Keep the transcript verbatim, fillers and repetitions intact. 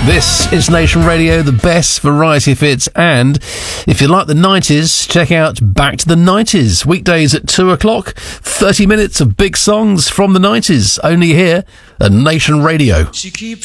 This is Nation Radio, the best variety of hits, and if you like the nineties, check out Back to the nineties, weekdays at two o'clock, thirty minutes of big songs from the nineties, only here at Nation Radio. She keeps